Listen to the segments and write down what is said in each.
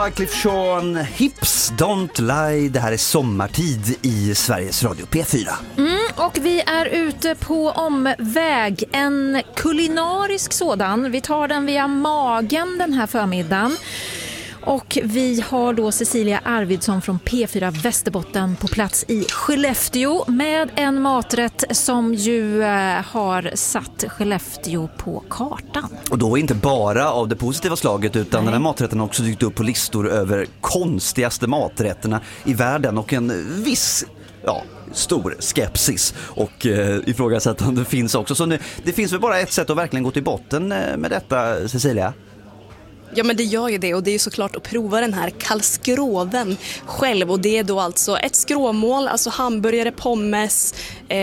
Cliff Sean, Hips Don't Lie. Det här är sommartid i Sveriges Radio P4. Och vi är ute på omväg, en kulinarisk sådan. Vi tar den via magen den här förmiddagen. Och vi har då Cecilia Arvidsson från P4 Västerbotten på plats i Skellefteå med en maträtt som ju har satt Skellefteå på kartan. Och då inte bara av det positiva slaget utan den här maträtten har också dykt upp på listor över konstigaste maträtterna i världen och en viss, stor skepsis och ifrågasättande finns också. Så det finns väl bara ett sätt att verkligen gå till botten med detta, Cecilia? Ja, men det gör ju det, och det är ju såklart att prova den här kallskroven själv, och det är då alltså ett skråmål, alltså hamburgare, pommes,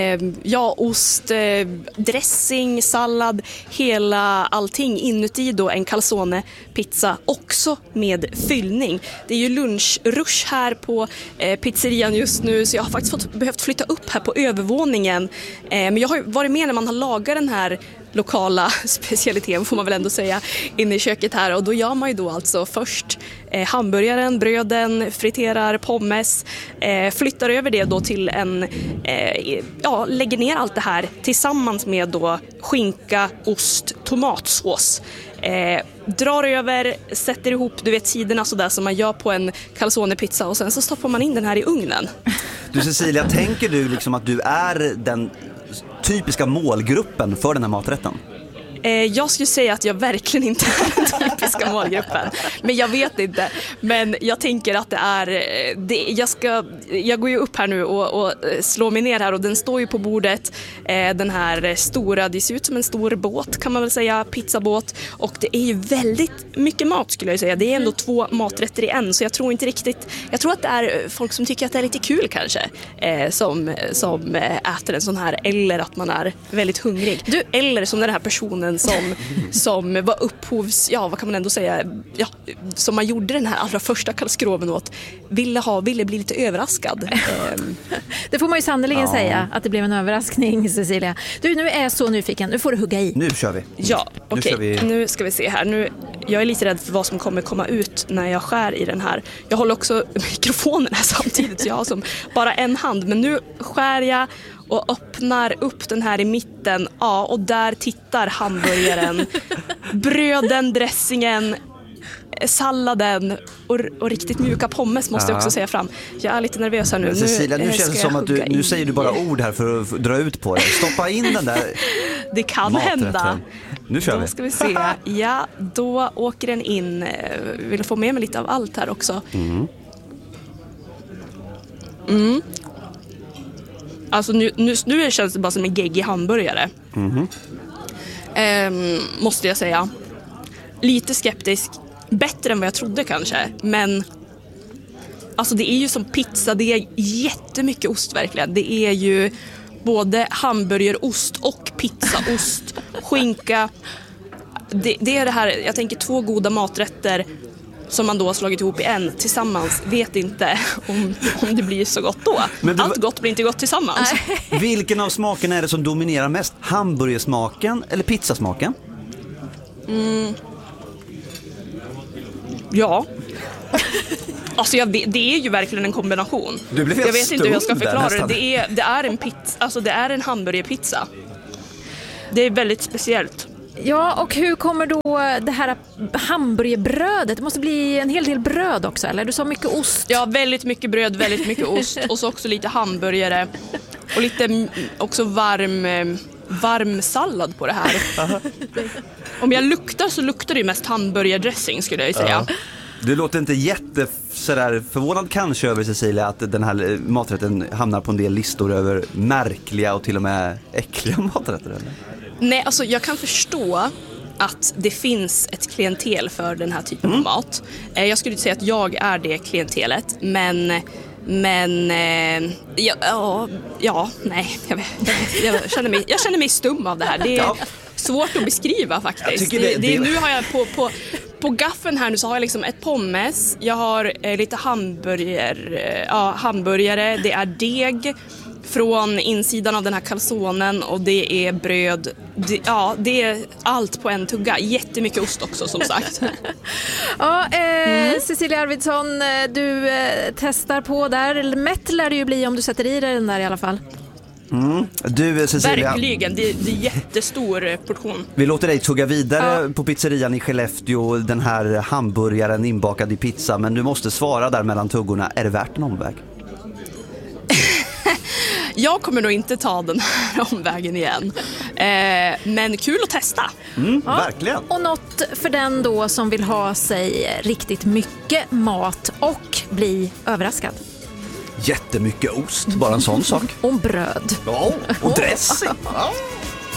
ost, dressing, sallad, allting inuti då en calzone pizza, också med fyllning. Det är ju lunchrush här på pizzerian just nu, så jag har faktiskt behövt flytta upp här på övervåningen, men jag har varit med när man har lagat den här lokala specialiteten, får man väl ändå säga, inne i köket här, och då gör man ju då alltså först hamburgaren, bröden, friterar pommes, flyttar över det då till lägger ner allt det här tillsammans med då skinka, ost, tomatsås, drar över, sätter ihop sidorna sådär som man gör på en calzone pizza, och sen så stoppar man in den här i ugnen. Du, Cecilia, tänker du liksom att du är den typiska målgruppen för den här maträtten? Jag skulle säga att jag verkligen inte är den typiska målgruppen. Men jag vet inte. Men jag tänker att det är... Jag går ju upp här nu och slår mig ner här, och den står ju på bordet. Den här stora, det ser ut som en stor båt kan man väl säga, pizzabåt. Och det är ju väldigt mycket mat skulle jag säga. Det är ändå 2 maträtter i en, så jag tror inte riktigt... Jag tror att det är folk som tycker att det är lite kul kanske, som äter en sån här, eller att man är väldigt hungrig. Eller som den här personen som var upphovs, vad kan man ändå säga, som man gjorde den här allra första kallskroven åt, ville bli lite överraskad. Det får man ju sannoliken säga, att det blev en överraskning, Cecilia. Du, nu är jag så nyfiken, nu får du hugga i. Nu kör vi. Ja, okej. Nu ska vi se här. Jag är lite rädd för vad som kommer komma ut när jag skär i den här. Jag håller också mikrofonen här samtidigt, så jag har som bara en hand, men nu skär jag och öppnar upp den här i mitten. Ja, och där tittar hamburgaren, bröden, dressingen, salladen och riktigt mjuka pommes måste jag också säga fram. Jag är lite nervös här nu. Cecilia, nu känns det som att nu säger du bara ord här för att dra ut på det. Stoppa in den där. Det kan maträtten hända. Nu kör vi. Då ska vi se. Ja, då åker den in. Vill få med mig lite av allt här också. Alltså nu känns det bara som en geggig hamburgare. Måste jag säga. Lite skeptisk. Bättre än vad jag trodde kanske. Men alltså det är ju som pizza. Det är jättemycket ost verkligen. Det är ju både hamburgerost och pizzaost. Skinka. Det är det här, jag tänker 2 goda maträtter som man då har slagit ihop i en tillsammans. Vet inte om det blir så gott då. Allt gott blir inte gott tillsammans. Vilken av smakerna är det som dominerar mest? Hamburgersmaken eller pizzasmaken? Ja. Alltså det är ju verkligen en kombination. Jag vet inte hur jag ska förklara det. Det är en pizza, alltså det är en hamburgerpizza. Det är väldigt speciellt. Ja, och hur kommer då det här hamburgerbrödet? Det måste bli en hel del bröd också, eller? Du sa mycket ost. Ja, väldigt mycket bröd, väldigt mycket ost. Och så också lite hamburgare. Och lite också varm sallad på det här. Om jag luktar så luktar det ju mest hamburgardressing skulle jag säga. Du låter inte sådär förvånad kanske över, Cecilia, att den här maträtten hamnar på en del listor över märkliga och till och med äckliga maträtter, eller? Nej, alltså jag kan förstå att det finns ett klientel för den här typen av mat. Jag skulle inte säga att jag är det klientelet, men nej, jag känner mig stum av det här. Det är svårt att beskriva faktiskt. Nu har jag på gaffeln här nu så har jag liksom ett pommes, jag har lite hamburgare, det är deg, från insidan av den här calzonen och det är bröd. Det är allt på en tugga. Jättemycket ost också som sagt. Ja, Cecilia Arvidsson, du testar på där. Mätt lär det ju bli om du sätter i dig den där i alla fall. Du Cecilia, verkligen, det är jättestor portion. vi låter dig tugga vidare på pizzerian i Skellefteå, den här hamburgaren inbakad i pizza, men du måste svara där mellan tuggorna, är det värt en omväg? Jag kommer nog inte ta den här omvägen igen. Men kul att testa. Verkligen. Och något för den då som vill ha sig riktigt mycket mat och bli överraskad. Jättemycket ost, bara en sån sak. Och bröd. Ja, och dressing. Ja.